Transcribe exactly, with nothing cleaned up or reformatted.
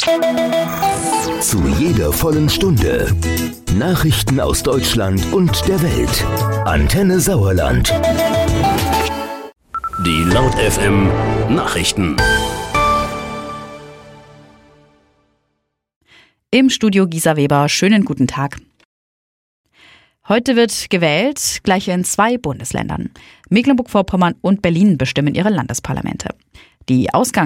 Zu jeder vollen Stunde Nachrichten aus Deutschland und der Welt. Antenne Sauerland. Die Laut F M Nachrichten. Im Studio Gisa Weber, schönen guten Tag. Heute wird gewählt, gleich in zwei Bundesländern. Mecklenburg-Vorpommern und Berlin bestimmen ihre Landesparlamente. Die Ausgangs